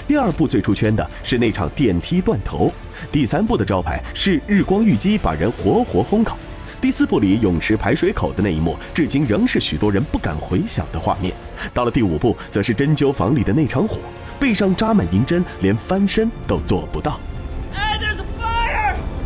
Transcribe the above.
第2部最出圈的是那场电梯断头，第3部的招牌是日光浴姬把人活活烘烤，第4部里泳池排水口的那一幕，至今仍是许多人不敢回想的画面。到了第5部，则是针灸房里的那场火，背上扎满银针，连翻身都做不到。